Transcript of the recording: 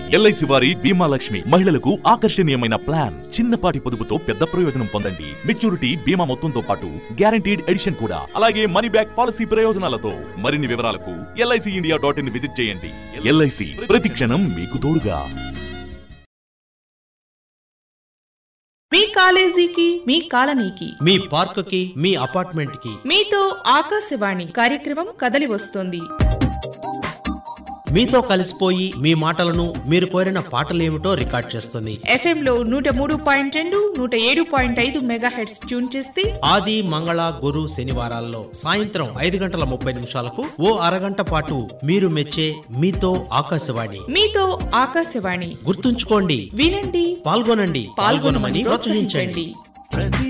LIC వారి బీమా లక్ష్మి మహిళలకు ఆకర్షణీయమైన ప్లాన్. చిన్నపాటి పొదుపుతో పెద్ద ప్రయోజనం పొందండి. మెచ్యూరిటీ బీమా మొత్తంతో పాటు గ్యారంటీడ్ ఎడిషన్ కూడా, అలాగే మనీ బ్యాక్ పాలసీ ప్రయోజనాలతో. మరిన్ని వివరాలకు LICindia.in విజిట్ చేయండి. ఎల్ఐసి ప్రతి క్షణం మీకు తోడుగా. మీ కాలేజీకి, మీ కాలనీకి, మీ పార్కుకి, మీ అపార్ట్మెంట్ కి మీతో ఆకాశవాణి కార్యక్రమం కదలి వస్తోంది. మీతో కలిసిపోయి మీ మాటలను, మీరు కోరిన పాటలేమిటో రికార్డ్ చేస్తుంది. FM లో 103.2, 107.5 మెగాహెర్ట్జ్ ట్యూన్ చేస్తే ఆది, మంగళ, గురు, శనివారాల్లో సాయంత్రం 5:30 ఓ అరగంట పాటు మీరు మెచ్చే మీతో ఆకాశవాణి. మీతో ఆకాశవాణి గుర్తుంచుకోండి, వినండి, పాల్గొనండి, పాల్గొనమని ప్రోత్సహించండి.